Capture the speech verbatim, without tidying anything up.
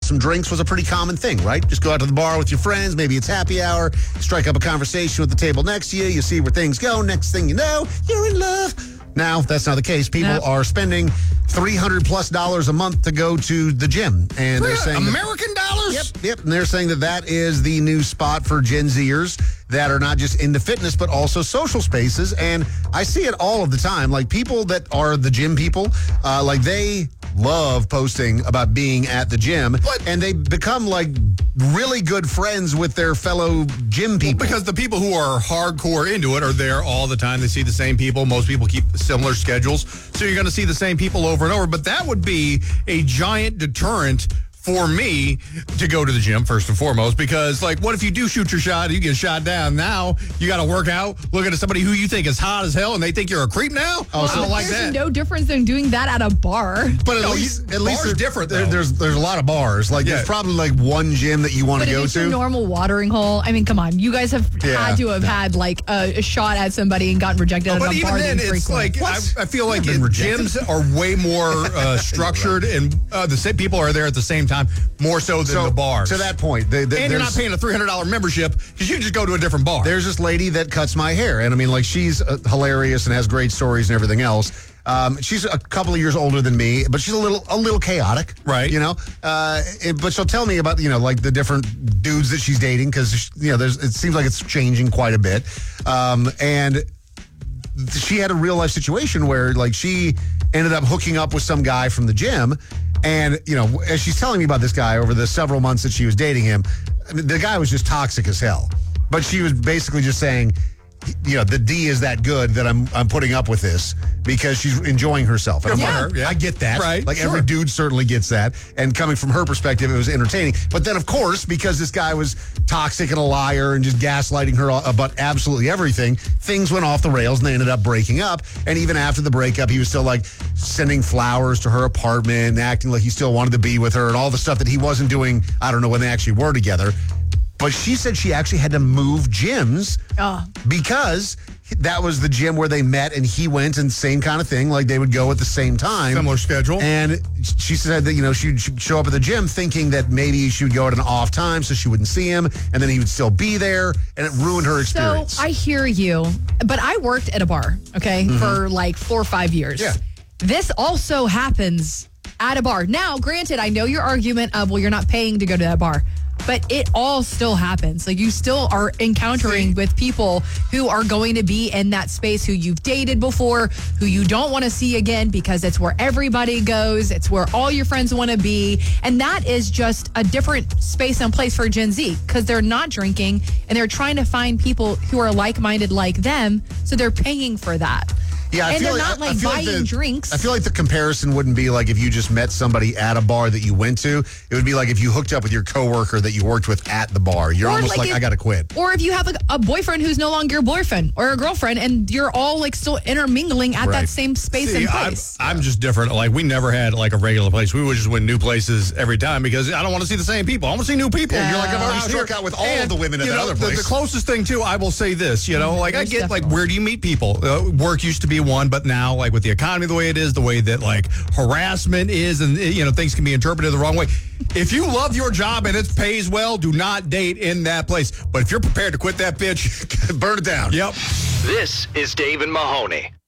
some drinks was a pretty common thing, right? Just go out to the bar with your friends. Maybe it's happy hour. Strike up a conversation with the table next to you. You see where things go. Next thing you know, you're in love. Now, that's not the case. People Nope. are spending three hundred plus dollars a month to go to the gym. And they're saying that- American dollars? Yep, yep. And they're saying that that is the new spot for Gen Zers that are not just into fitness, but also social spaces. And I see it all of the time. Like people that are the gym people, uh, like they love posting about being at the gym. But- and they become like really good friends with their fellow gym people. Because the people who are hardcore into it are there all the time. They see the same people. Most people keep similar schedules. So you're going to see the same people over and over. But that would be a giant deterrent for me to go to the gym, first and foremost, because, like, what if you do shoot your shot, you get shot down? Now you got to work out, looking at somebody who you think is hot as hell, and they think you're a creep now? Oh, I don't like There's that. no difference than doing that at a bar. But at No, least, you- at least bars there's different, There, though. there's there's a lot of bars. Like Yeah. there's probably like one gym that you want But to if go it's to. a normal watering hole, I mean, come on. You guys have Yeah. had to have had, like, a, a shot at somebody and gotten rejected Oh, at but a even bar then, they it's frequent. like I, I feel like been it, rejected. gyms are way more uh, structured, and uh, the same people are there at the same time, more so than so the bars. to that point, they, they, and you're not there's- paying a three hundred dollars membership because you can just go to a different bar. There's this lady that cuts my hair, and I mean, like, she's uh, hilarious and has great stories and everything else. Um, she's a couple of years older than me, but she's a little a little chaotic, Right. You know, uh, and- but she'll tell me about you know like the different dudes that she's dating because you know there's it seems like it's changing quite a bit, um, and she had a real life situation where like she ended up hooking up with some guy from the gym. And, you know, as she's telling me about this guy over the several months that she was dating him, I mean, the guy was just toxic as hell. But she was basically just saying, you know, the D is that good that I'm I'm putting up with this because she's enjoying herself. And I'm Good for like, her, yeah. I get that. Right, Like every sure. dude certainly gets that. And coming from her perspective, it was entertaining. But then, of course, because this guy was toxic and a liar and just gaslighting her about absolutely everything, things went off the rails and they ended up breaking up. And even after the breakup, he was still like sending flowers to her apartment and acting like he still wanted to be with her and all the stuff that he wasn't doing, I don't know, when they actually were together. But she said she actually had to move gyms Oh. because that was the gym where they met and he went and same kind of thing. Like they would go at the same time. Similar schedule. And she said that, you know, she'd she'd show up at the gym thinking that maybe she would go at an off time so she wouldn't see him. And then he would still be there. And it ruined her experience. So I hear you, but I worked at a bar, okay, for like four or five years. Yeah. This also happens at a bar. Now, granted, I know your argument of, well, you're not paying to go to that bar, but it all still happens. Like you still are encountering with people who are going to be in that space who you've dated before, who you don't want to see again because it's where everybody goes. It's where all your friends want to be. And that is just a different space and place for Gen Z because they're not drinking and they're trying to find people who are like-minded like them. So they're paying for that. Yeah, I and feel they're like, not I- I like feel buying the, drinks. I feel like the comparison wouldn't be like if you just met somebody at a bar that you went to. It would be like if you hooked up with your coworker that you worked with at the bar. You're Or almost like like, if- I got to quit. Or if you have like a boyfriend who's no longer your boyfriend or a girlfriend and you're all like still intermingling at Right. that same space See, and I'm, place. I'm just different. Like, we never had, like, a regular place. We would just win new places every time because I don't want to see the same people. I want to see new people. Yeah, you're like, I've already out struck here. out with all And, of the women at you that know, other the- place. The, closest thing, too, I will say this, you know, like, I There's get, like, definitely- where do you meet people? Uh, work used to be one, but now, like, with the economy the way it is, the way that, like, harassment is and, you know, things can be interpreted the wrong way. If you love your job and it pays well, do not date in that place. But if you're prepared to quit that bitch, Burn it down. yep. This is Dave and Mahoney.